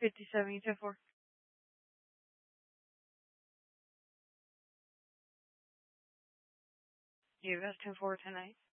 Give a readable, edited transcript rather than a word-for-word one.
57, you said 4. You have 10-4, 10-8.